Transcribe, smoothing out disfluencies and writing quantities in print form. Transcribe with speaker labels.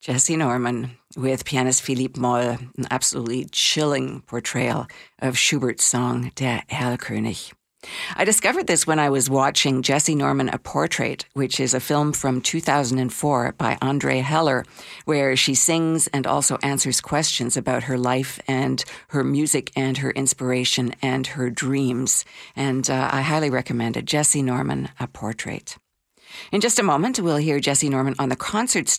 Speaker 1: Jesse Norman with pianist Philippe Moll, an absolutely chilling portrayal of Schubert's song Der Erlkönig. I discovered this when I was watching Jesse Norman, A Portrait, which is a film from 2004 by Andre Heller, where she sings and also answers questions about her life and her music and her inspiration and her dreams. And I highly recommend it. Jesse Norman, A Portrait. In just a moment, we'll hear Jesse Norman on the concert